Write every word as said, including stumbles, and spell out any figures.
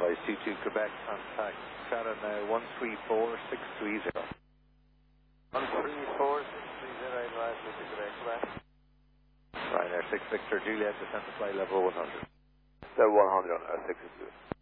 Advise two two Quebec, contact Strata now one three four six three zero. one three four six three zero, advise two two Quebec, Quebec. Ryanair six Victor Juliet, descend to flight level one hundred. So one hundred on Earth six is good.